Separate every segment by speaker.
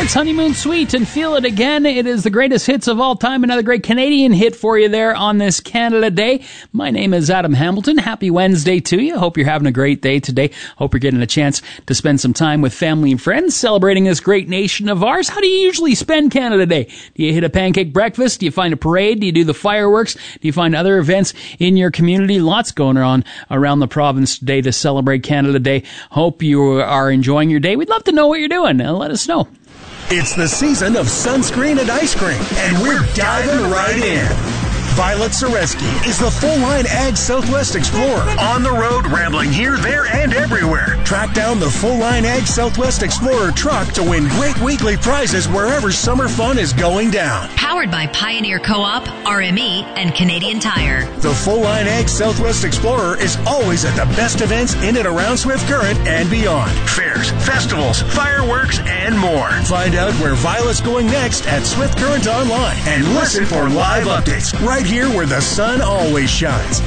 Speaker 1: It's Honeymoon Suite and Feel It Again. It is the greatest hits of all time. Another great Canadian hit for you there on this Canada Day. My name is Adam Hamilton. Happy Wednesday to you. Hope you're having a great day today. Hope you're getting a chance to spend some time with family and friends celebrating this great nation of ours. How do you usually spend Canada Day? Do you hit a pancake breakfast? Do you find a parade? Do you do the fireworks? Do you find other events in your community? Lots going on around the province today to celebrate Canada Day. Hope you are enjoying your day. We'd love to know what you're doing. Let us know.
Speaker 2: It's the season of sunscreen and ice cream, and we're diving right in. Violet Soreski is the full-line Ag Southwest Explorer. On the road, rambling here, there, and everywhere. Track down the full-line Ag Southwest Explorer truck to win great weekly prizes wherever summer fun is going down.
Speaker 3: Powered by Pioneer Co-op, RME, and Canadian Tire.
Speaker 2: The full-line Ag Southwest Explorer is always at the best events in and around Swift Current and beyond. Fairs, festivals, fireworks, and more. Find out where Violet's going next at Swift Current Online and listen for live updates right here where the sun always shines.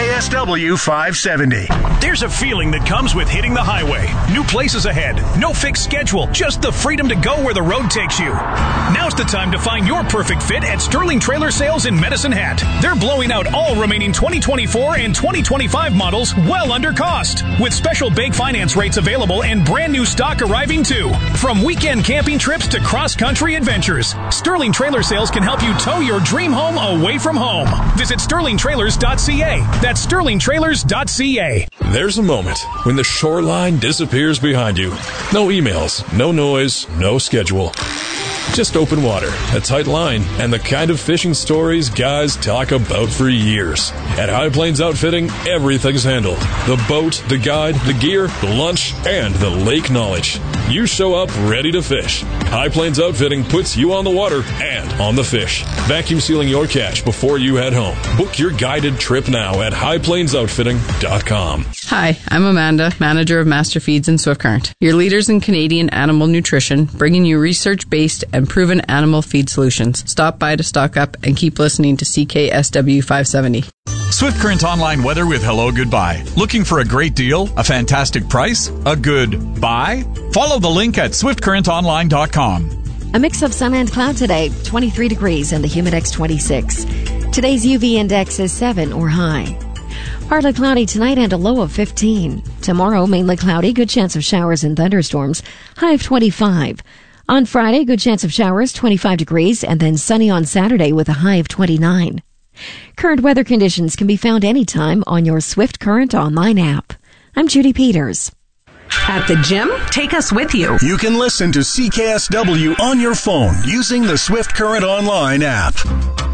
Speaker 2: CKSW 570.
Speaker 4: There's a feeling that comes with hitting the highway. New places ahead. No fixed schedule. Just the freedom to go where the road takes you. Now's the time to find your perfect fit at Sterling Trailer Sales in Medicine Hat. They're blowing out all remaining 2024 and 2025 models well under cost. With special bank finance rates available and brand new stock arriving too. From weekend camping trips to cross-country adventures, Sterling Trailer Sales can help you tow your dream home away from home. Visit sterlingtrailers.ca. That's sterlingtrailers.ca.
Speaker 5: There's a moment when the shoreline disappears behind you. No emails, no noise, no schedule. Just open water, a tight line, and the kind of fishing stories guys talk about for years. At High Plains Outfitting, everything's handled. The boat, the guide, the gear, the lunch, and the lake knowledge. You show up ready to fish. High Plains Outfitting puts you on the water and on the fish. Vacuum sealing your catch before you head home. Book your guided trip now at highplainsoutfitting.com.
Speaker 6: Hi, I'm Amanda, manager of Master Feeds in Swift Current. Your leaders in Canadian animal nutrition, bringing you research-based and proven animal feed solutions. Stop by to stock up and keep listening to CKSW 570.
Speaker 4: Swift Current Online weather with Hello Goodbye. Looking for a great deal? A fantastic price? A good buy? Follow the link at swiftcurrentonline.com.
Speaker 7: A mix of sun and cloud today, 23 degrees and the Humidex 26. Today's UV index is 7 or high. Partly cloudy tonight and a low of 15. Tomorrow, mainly cloudy, good chance of showers and thunderstorms, high of 25. On Friday, good chance of showers, 25 degrees, and then sunny on Saturday with a high of 29. Current weather conditions can be found anytime on your Swift Current Online app. I'm Judy Peters.
Speaker 8: At the gym, take us with you.
Speaker 2: You can listen to CKSW on your phone using the Swift Current Online app.